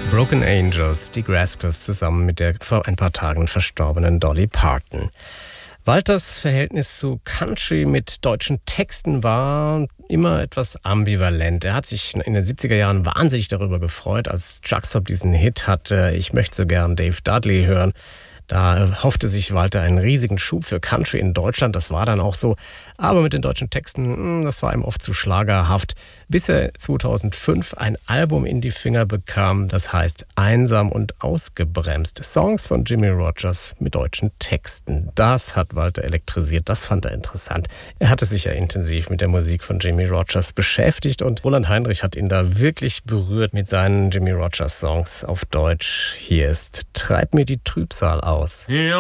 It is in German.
Broken Angels, die Rascals zusammen mit der vor ein paar Tagen verstorbenen Dolly Parton. Walters Verhältnis zu Country mit deutschen Texten war immer etwas ambivalent. Er hat sich in den 70er Jahren wahnsinnig darüber gefreut, als Truckstop diesen Hit hatte, Ich möchte so gern Dave Dudley hören. Da hoffte sich Walter einen riesigen Schub für Country in Deutschland. Das war dann auch so. Aber mit den deutschen Texten, das war ihm oft zu schlagerhaft. Bis er 2005 ein Album in die Finger bekam, das heißt Einsam und ausgebremst. Songs von Jimmie Rodgers mit deutschen Texten. Das hat Walter elektrisiert. Das fand er interessant. Er hatte sich ja intensiv mit der Musik von Jimmie Rodgers beschäftigt und Roland Heinrich hat ihn da wirklich berührt mit seinen Jimmie Rodgers Songs auf Deutsch. Hier ist Treib mir die Trübsal aus.